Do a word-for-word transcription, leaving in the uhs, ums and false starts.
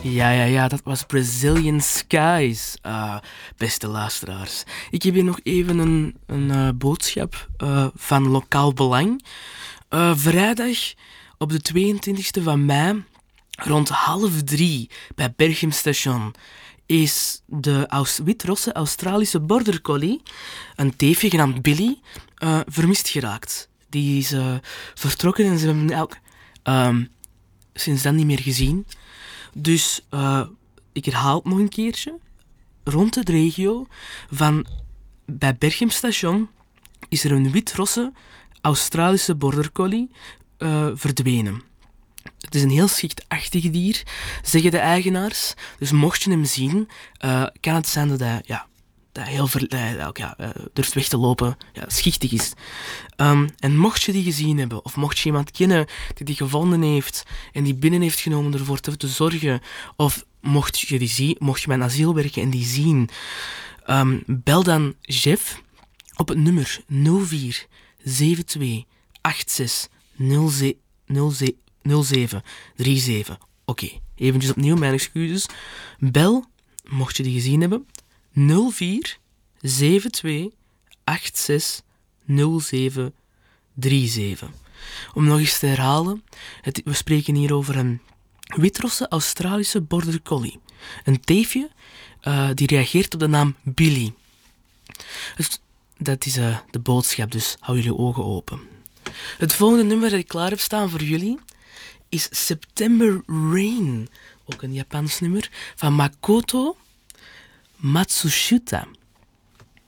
Ja, ja, ja, dat was Brazilian Skies, uh, beste luisteraars. Ik heb hier nog even een, een uh, boodschap uh, van Lokaal Belang. Uh, vrijdag op de tweeëntwintigste van mei, rond half drie, bij Berchem Station, is de Aus- witrosse Australische Border Collie, een teefje genaamd Billy, uh, vermist geraakt. Die is uh, vertrokken en ze hebben hem elk, um, sinds dan niet meer gezien. Dus uh, ik herhaal het nog een keertje. Rond de regio van bij Berchem Station is er een witrosse Australische Border Collie uh, verdwenen. Het is een heel schichtachtig dier, zeggen de eigenaars. Dus mocht je hem zien, uh, kan het zijn dat hij, ja, dat hij heel ver, dat hij, ja, uh, durft weg te lopen, ja, schichtig is. Um, en mocht je die gezien hebben, of mocht je iemand kennen die die gevonden heeft en die binnen heeft genomen ervoor te, te zorgen, of mocht je, die zien, mocht je bij een asiel werken en die zien, um, bel dan Jeff op het nummer nul vier zeven twee acht zes nul zeven drie zeven. Oké, okay, eventjes opnieuw, mijn excuses. Bel, mocht je die gezien hebben, nul vier zeven twee acht zes nul zeven drie zeven. Om nog eens te herhalen, het, we spreken hier over een witrosse Australische Border Collie. Een teefje uh, die reageert op de naam Billy. Dus, dat is uh, de boodschap, dus hou jullie ogen open. Het volgende nummer dat ik klaar heb staan voor jullie is September Rain, ook een Japans nummer, van Makoto Matsushita.